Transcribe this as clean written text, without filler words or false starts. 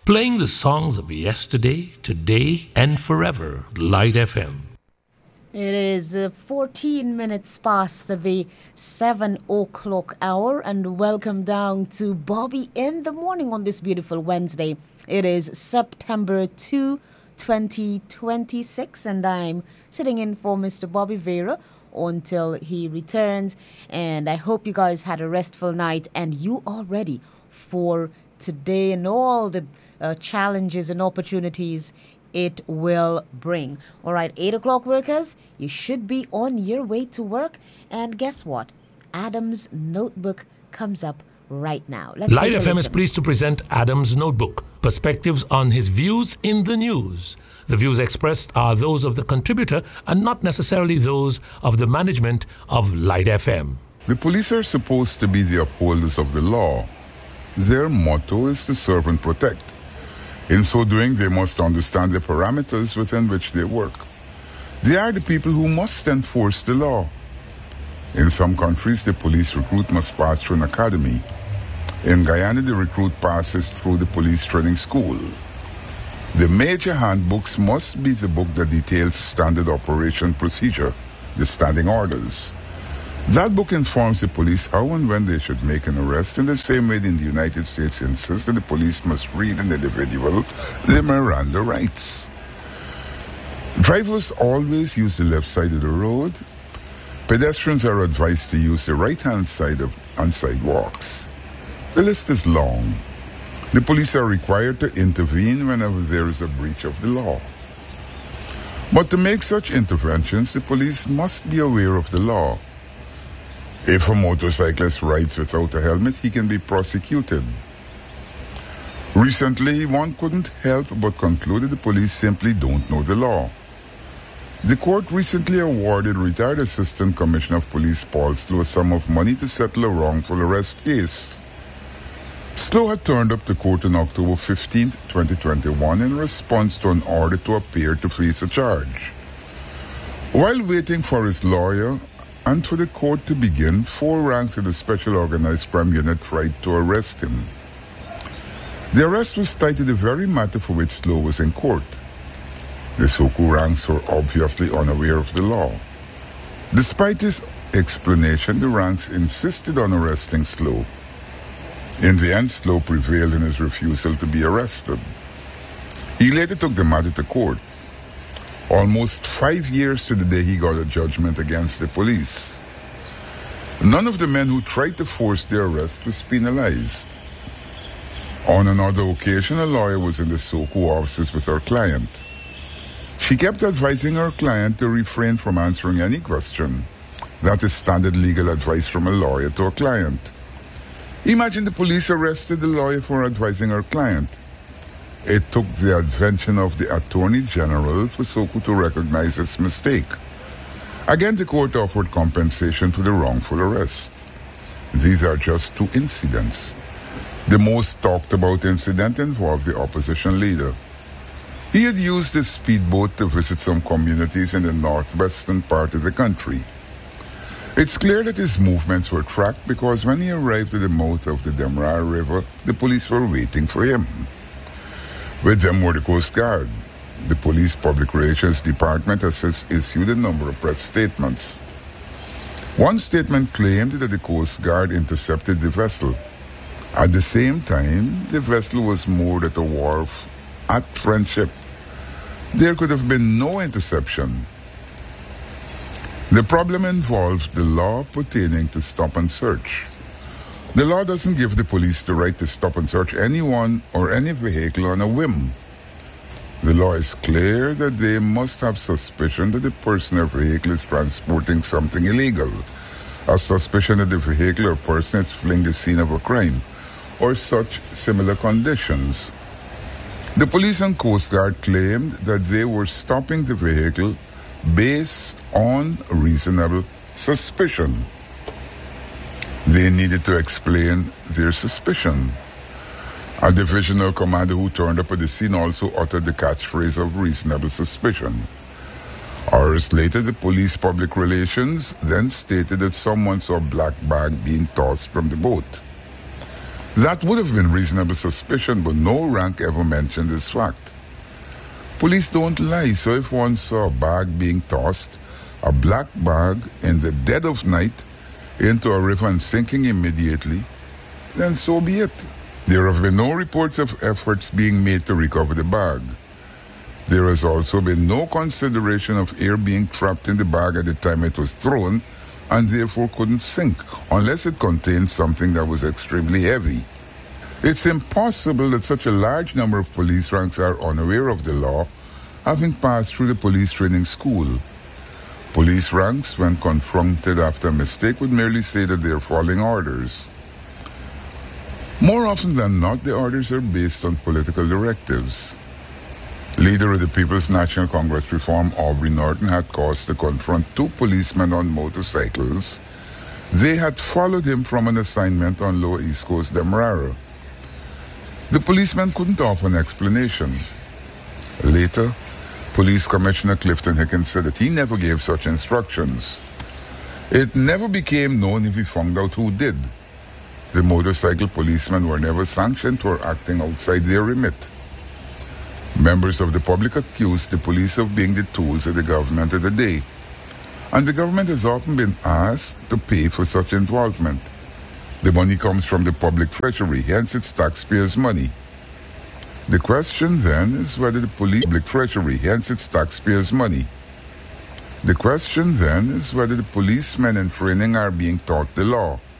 Playing the songs of yesterday, today, and forever. Light FM. It is 14 minutes past the 7 o'clock hour, and welcome down to Bobby in the Morning on this beautiful Wednesday. It is September 2, 2026, and I'm sitting in for Mr. Bobby Vera until he returns. And I hope you guys had a restful night and you are ready for today and all the challenges and opportunities it will bring. All right, 8 o'clock workers, you should be on your way to work. And guess what? Adam's Notebook comes up right now. Light FM is pleased to present Adam's Notebook, perspectives on his views in the news. The views expressed are those of the contributor and not necessarily those of the management of Light FM. The police are supposed to be the upholders of the law. Their motto is to serve and protect. In so doing, they must understand the parameters within which they work. They are the people who must enforce the law. In some countries, the police recruit must pass through an academy. In Guyana, the recruit passes through the police training school. The major handbooks must be the book that details standard operation procedure, the standing orders. That book informs the police how and when they should make an arrest, in the same way in the United States insists that the police must read an individual the Miranda rights. Drivers always use the left side of the road. Pedestrians are advised to use the right-hand side on sidewalks. The list is long. The police are required to intervene whenever there is a breach of the law. But to make such interventions, the police must be aware of the law. If a motorcyclist rides without a helmet, he can be prosecuted. Recently, one couldn't help but conclude that the police simply don't know the law. The court recently awarded retired Assistant Commissioner of Police Paul Slow a sum of money to settle a wrongful arrest case. Slow had turned up to court on October 15, 2021 in response to an order to appear to face a charge. While waiting for his lawyer and for the court to begin, 4 ranks of the Special Organized Crime Unit tried to arrest him. The arrest was tied to the very matter for which Slow was in court. The Soku ranks were obviously unaware of the law. Despite his explanation, the ranks insisted on arresting Slow. In the end, Slow prevailed in his refusal to be arrested. He later took the matter to court. Almost 5 years to the day he got a judgment against the police. None of the men who tried to force the arrest was penalized. On another occasion, a lawyer was in the Soku offices with her client. She kept advising her client to refrain from answering any question. That is standard legal advice from a lawyer to a client. Imagine the police arrested the lawyer for advising her client. It took the advention of the Attorney General for Soku to recognize its mistake. Again, the court offered compensation for the wrongful arrest. These are just 2 incidents. The most talked about incident involved the opposition leader. He had used his speedboat to visit some communities in the northwestern part of the country. It's clear that his movements were tracked because when he arrived at the mouth of the Demerara River, the police were waiting for him. With them were the Coast Guard. The Police Public Relations Department has issued a number of press statements. One statement claimed that the Coast Guard intercepted the vessel. At the same time, the vessel was moored at a wharf at Friendship. There could have been no interception. The problem involved the law pertaining to stop and search. The law doesn't give the police the right to stop and search anyone or any vehicle on a whim. The law is clear that they must have suspicion that the person or vehicle is transporting something illegal, a suspicion that the vehicle or person is fleeing the scene of a crime, or such similar conditions. The police and Coast Guard claimed that they were stopping the vehicle based on reasonable suspicion. They needed to explain their suspicion. A divisional commander who turned up at the scene also uttered the catchphrase of reasonable suspicion. Hours later, the police public relations then stated that someone saw a black bag being tossed from the boat. That would have been reasonable suspicion, but no rank ever mentioned this fact. Police don't lie, so if one saw a bag being tossed, a black bag in the dead of night, into a river and sinking immediately, then so be it. There have been no reports of efforts being made to recover the bag. There has also been no consideration of air being trapped in the bag at the time it was thrown and therefore couldn't sink unless it contained something that was extremely heavy. It's impossible that such a large number of police ranks are unaware of the law, having passed through the police training school. Police ranks, when confronted after a mistake, would merely say that they are following orders. More often than not, the orders are based on political directives. Leader of the People's National Congress Reform, Aubrey Norton, had cause to confront two policemen on motorcycles. They had followed him from an assignment on Lower East Coast Demerara. The policeman couldn't offer an explanation. Later, Police Commissioner Clifton Hickens said that he never gave such instructions. It never became known if he found out who did. The motorcycle policemen were never sanctioned for acting outside their remit. Members of the public accused the police of being the tools of the government of the day, and the government has often been asked to pay for such involvement. The money comes from the public treasury, hence it's taxpayers' money. The question then is whether the public treasury, hence it's taxpayers' money. The question then is whether the policemen in training are being taught the law.